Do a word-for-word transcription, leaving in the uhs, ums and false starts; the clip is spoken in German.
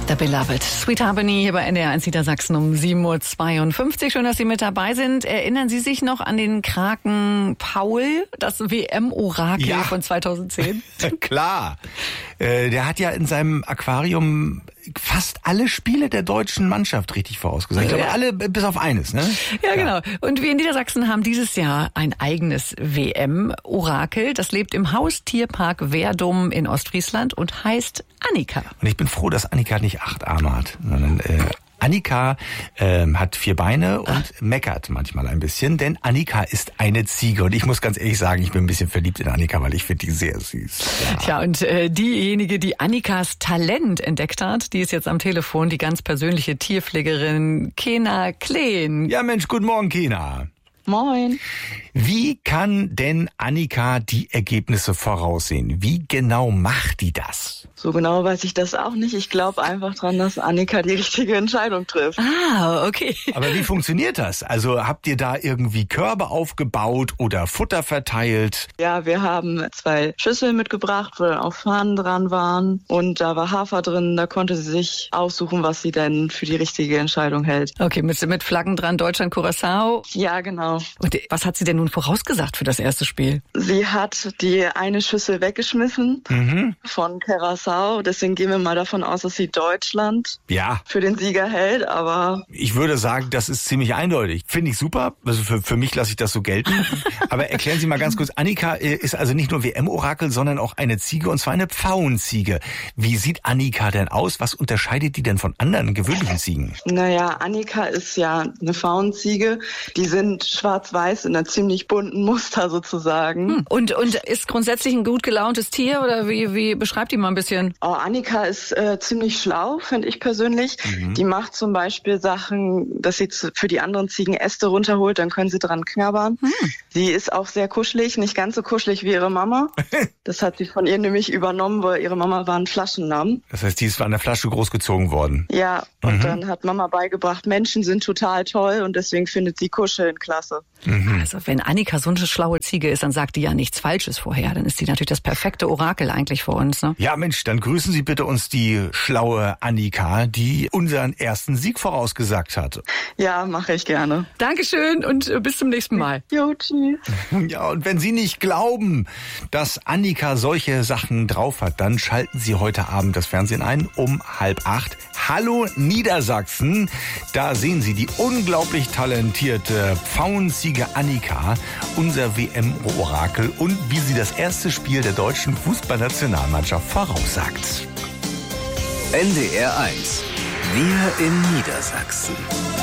The Beloved. Sweet Harmony hier bei N D R eins Niedersachsen um sieben Uhr zweiundfünfzig. Schön, dass Sie mit dabei sind. Erinnern Sie sich noch an den Kraken Paul, das W M-Orakel ja. von zweitausendzehn? Klar. Äh, der hat ja in seinem Aquarium fast alle Spiele der deutschen Mannschaft richtig vorausgesagt. Ich glaube, ja. alle bis auf eines, ne? Ja, genau. Und wir in Niedersachsen haben dieses Jahr ein eigenes W M-Orakel. Das lebt im Haustierpark Werdum in Ostfriesland und heißt Annika. Und ich bin froh, dass Annika nicht acht Arme hat, sondern äh, Annika ähm, hat vier Beine und Ach. meckert manchmal ein bisschen, denn Annika ist eine Ziege. Und ich muss ganz ehrlich sagen, ich bin ein bisschen verliebt in Annika, weil ich finde die sehr süß. Ja, Tja, und äh, diejenige, die Annikas Talent entdeckt hat, die ist jetzt am Telefon, die ganz persönliche Tierpflegerin Kena Kleen. Ja Mensch, guten Morgen, Kena. Moin. Wie kann denn Annika die Ergebnisse voraussehen? Wie genau macht die das? So genau weiß ich das auch nicht. Ich glaube einfach dran, dass Annika die richtige Entscheidung trifft. Ah, okay. Aber wie funktioniert das? Also habt ihr da irgendwie Körbe aufgebaut oder Futter verteilt? Ja, wir haben zwei Schüsseln mitgebracht, wo dann auch Fahnen dran waren. Und da war Hafer drin. Da konnte sie sich aussuchen, was sie denn für die richtige Entscheidung hält. Okay, mit, mit Flaggen dran, Deutschland, Curaçao. Ja, genau. Und was hat sie denn nun vorausgesagt für das erste Spiel? Sie hat die eine Schüssel weggeschmissen mhm. von Curaçao. Deswegen gehen wir mal davon aus, dass sie Deutschland ja. für den Sieger hält. Aber ich würde sagen, das ist ziemlich eindeutig. Finde ich super. Also für, für mich lasse ich das so gelten. Aber erklären Sie mal ganz kurz. Annika ist also nicht nur W M-Orakel, sondern auch eine Ziege, und zwar eine Pfauenziege. Wie sieht Annika denn aus? Was unterscheidet die denn von anderen gewöhnlichen Ziegen? Naja, Annika ist ja eine Pfauenziege. Die sind schwarz-weiß in einer ziemlich bunten Muster sozusagen. Hm. Und, und ist grundsätzlich ein gut gelauntes Tier oder wie, wie beschreibt die mal ein bisschen? Oh, Annika ist äh, ziemlich schlau, finde ich persönlich. Mhm. Die macht zum Beispiel Sachen, dass sie für die anderen Ziegen Äste runterholt, dann können sie dran knabbern. Mhm. Sie ist auch sehr kuschelig, nicht ganz so kuschelig wie ihre Mama. Das hat sie von ihr nämlich übernommen, weil ihre Mama war ein Flaschenlamm. Das heißt, die ist an der Flasche großgezogen worden. Ja, und mhm. dann hat Mama beigebracht, Menschen sind total toll und deswegen findet sie Kuscheln klasse. Mhm. Also wenn Annika so eine schlaue Ziege ist, dann sagt die ja nichts Falsches vorher. Dann ist die natürlich das perfekte Orakel eigentlich für uns, ne? Ja, Mensch, dann grüßen Sie bitte uns die schlaue Annika, die unseren ersten Sieg vorausgesagt hat. Ja, mache ich gerne. Dankeschön und bis zum nächsten Mal. Jo, tschüss. Ja, und wenn Sie nicht glauben, dass Annika solche Sachen drauf hat, dann schalten Sie heute Abend das Fernsehen ein um halb acht. Hallo Niedersachsen. Da sehen Sie die unglaublich talentierte Pfauenziege Annika, unser W M-Orakel, und wie sie das erste Spiel der deutschen Fußballnationalmannschaft voraussagt. N D R eins. Wir in Niedersachsen.